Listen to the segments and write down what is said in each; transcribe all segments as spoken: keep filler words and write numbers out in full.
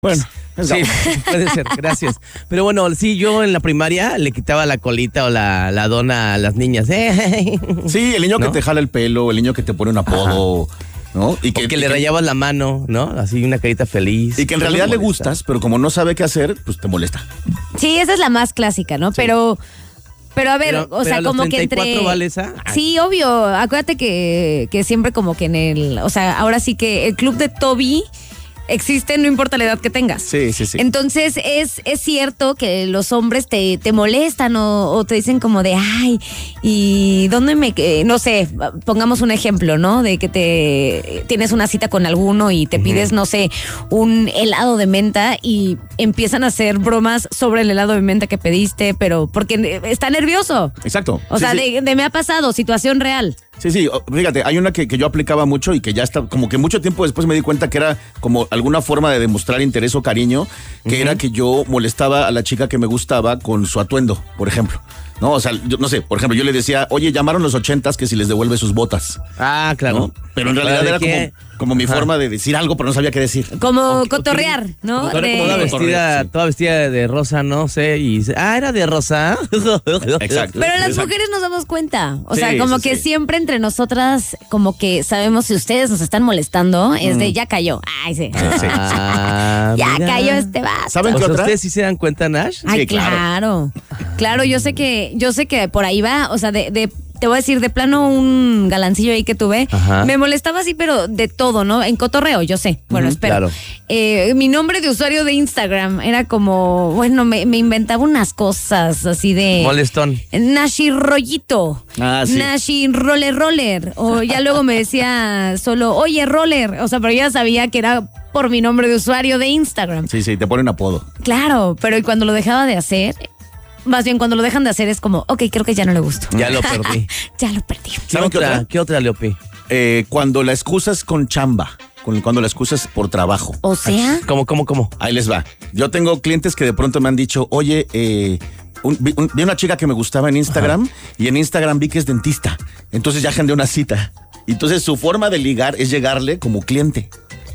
Bueno, sí, puede ser, gracias. Pero bueno, sí, yo en la primaria le quitaba la colita o la, la dona a las niñas. Sí, el niño ¿no? que te jala el pelo, el niño que te pone un apodo, Ajá. ¿no? Y que, o que le rayabas la mano, ¿no? Así una carita feliz. Y que en realidad le gustas, pero como no sabe qué hacer, pues te molesta. Sí, esa es la más clásica, ¿no? Sí. Pero... Pero a ver, pero, o sea, como que entre... ¿Vale esa? Sí, obvio. Acuérdate que, que siempre como que en el... O sea, ahora sí que el club de Toby existe, no importa la edad que tengas. Sí, sí, sí. Entonces, es, es cierto que los hombres te, te molestan o, o te dicen como de, ay, ¿y dónde me...? No sé, pongamos un ejemplo, ¿no? De que te tienes una cita con alguno y te uh-huh. pides, no sé, un helado de menta y empiezan a hacer bromas sobre el helado de menta que pediste, pero porque está nervioso. Exacto. O sí, sea, sí. De, de me ha pasado, situación real. Sí, sí, fíjate, hay una que, que yo aplicaba mucho y que ya está, como que mucho tiempo después me di cuenta que era como alguna forma de demostrar interés o cariño, que uh-huh. era que yo molestaba a la chica que me gustaba con su atuendo, por ejemplo. No, o sea, yo no sé, por ejemplo, yo le decía, oye, llamaron los ochentas que si les devuelve sus botas. Ah, claro. ¿No? Pero en realidad era como, como mi Ajá. forma de decir algo, pero no sabía qué decir. Como okay, cotorrear, okay. ¿no? Toda, de... toda, vestida, sí. toda vestida de rosa, no sé, y ah, era de rosa. Exacto. Pero las Exacto. mujeres nos damos cuenta. O sí, sea, como sí, que sí. siempre entre nosotras, como que sabemos si ustedes nos están molestando, es de ya cayó. Ay, sí. sí, sí. Ah, ya mira. cayó este vato. ¿Saben qué o sea, otra? ¿Ustedes sí se dan cuenta, Nash? Ay, sí, claro. Claro, claro yo sé que, yo sé que por ahí va, o sea, de, de te voy a decir, de plano un galancillo ahí que tuve, Ajá. me molestaba así, pero de todo, ¿no? En cotorreo, yo sé. Bueno, uh-huh, espero. Claro. Eh, mi nombre de usuario de Instagram era como, bueno, me, me inventaba unas cosas así de... Molestón. Nashi Rollito. Ah, sí. Nashi Roller Roller. O ya luego me decía solo, oye, Roller. O sea, pero ya sabía que era por mi nombre de usuario de Instagram. Sí, sí, te ponen apodo. Claro, pero y cuando lo dejaba de hacer... Más bien, cuando lo dejan de hacer es como, ok, creo que ya no le gustó. Ya lo perdí. ya lo perdí. ¿Qué otra, otra? ¿Qué otra, Leopi? Eh, cuando la excusas con chamba, cuando la excusas por trabajo. O sea. ¿Cómo, cómo, cómo? Ahí les va. Yo tengo clientes que de pronto me han dicho, oye, eh, un, vi, un, vi una chica que me gustaba en Instagram Ajá. y en Instagram vi que es dentista. Entonces ya agendé una cita. Entonces su forma de ligar es llegarle como cliente.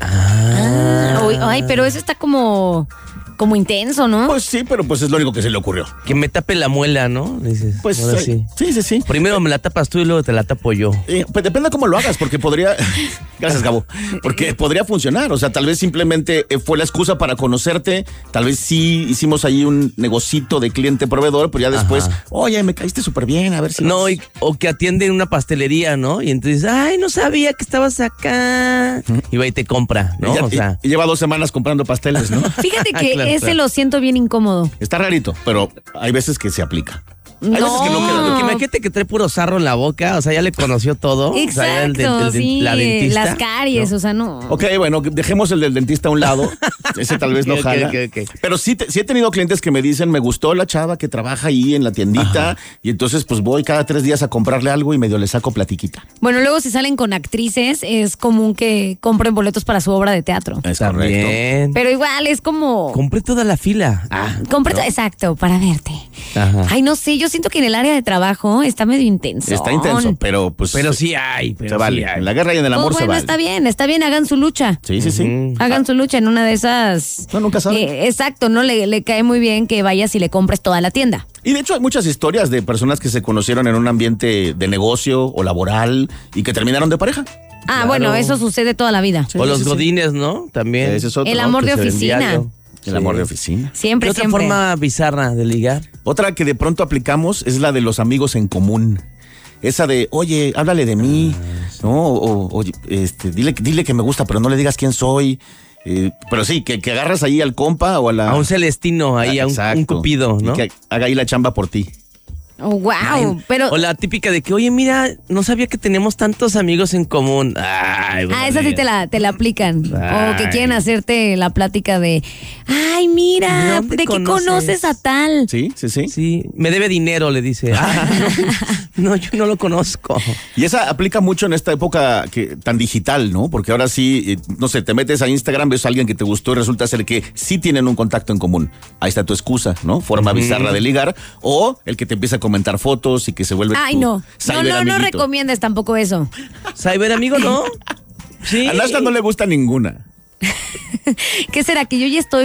Ah. Uy, ay, pero eso está como... Como intenso, ¿no? Pues sí, pero pues es lo único que se le ocurrió. Que me tape la muela, ¿no? Dices, pues sí, sí. sí, sí, sí. Primero me la tapas tú y luego te la tapo yo. Eh, pues depende de cómo lo hagas, porque podría... Gracias, Gabo. Porque podría funcionar. O sea, tal vez simplemente fue la excusa para conocerte. Tal vez sí hicimos ahí un negocito de cliente-proveedor, pero ya después, Ajá. oye, me caíste súper bien, a ver si... No, y, o que atienden una pastelería, ¿no? Y entonces, ay, no sabía que estabas acá. Uh-huh. Y va y te compra, ¿no? Y, ya, o sea... y, y lleva dos semanas comprando pasteles, ¿no? Fíjate que claro, ese claro. lo siento bien incómodo. Está rarito, pero hay veces que se aplica. Hay no. veces que no queda. Porque imagínate que trae puro sarro en la boca, o sea, ya le conoció todo. Exacto, o sea, el de, el de, sí, la dentista. las caries, ¿no? O sea, no. Ok, bueno, dejemos el del dentista a un lado. Ese tal vez no okay, jala. Okay, okay. Pero sí, te, sí he tenido clientes que me dicen, me gustó la chava que trabaja ahí en la tiendita. Ajá. Y entonces pues voy cada tres días a comprarle algo y medio le saco platiquita. Bueno, luego si salen con actrices, es común que compren boletos para su obra de teatro. Es También. correcto. Pero igual es como... Compré toda la fila. Ah, Compré no. to- Exacto, para verte. Ajá. Ay, no sé, yo siento que en el área de trabajo está medio intenso. Está intenso, pero pues... Pero sí hay, pero se vale. Sí hay. En la guerra y en el amor pues se bueno, vale. está bien, está bien, hagan su lucha. Sí, sí, sí. Uh-huh. Hagan su lucha en una de esas... No, nunca saben. Eh, exacto, no le, le cae muy bien que vayas y le compres toda la tienda. Y de hecho hay muchas historias de personas que se conocieron en un ambiente de negocio o laboral y que terminaron de pareja. Ah, Claro. bueno, eso sucede toda la vida. Sí, o los sí, sí. godines, ¿no? También. Ese es otro, El ¿no? amor Que de se ven oficina. diario. El Sí. amor de oficina. Siempre, ¿Qué otra siempre. forma bizarra de ligar? Otra que de pronto aplicamos es la de los amigos en común. Esa de, oye, háblale de mí, ¿no? O, o este, dile, dile que me gusta, pero no le digas quién soy. Eh, pero sí, que, que agarras ahí al compa o a la... A un celestino, ahí, Ah, a un, exacto. un cupido, ¿no? Y que haga ahí la chamba por ti. Oh, wow, Ay, pero... O la típica de que, oye, mira, no sabía que teníamos tantos amigos en común. Ay, bueno, Ah, esa sí te la, te la aplican. Ay. O que quieren hacerte la plática de, ay, mira, ¿De dónde ¿de qué conoces? conoces a tal? Sí, sí, sí. Sí, me debe dinero, le dice. Ah, no, no, yo no lo conozco. Y esa aplica mucho en esta época que, tan digital, ¿no? Porque ahora sí, eh, no sé, te metes a Instagram, ves a alguien que te gustó y resulta ser que sí tienen un contacto en común. Ahí está tu excusa, ¿no? Forma Ujú. bizarra de ligar. O el que te empieza a comentar fotos y que se vuelve Ay, tu no. No, cyber no, no amiguito. recomiendes tampoco eso. Cyber amigo, ¿no? Sí. A Nashla no le gusta ninguna. ¿Qué será? Que yo ya estoy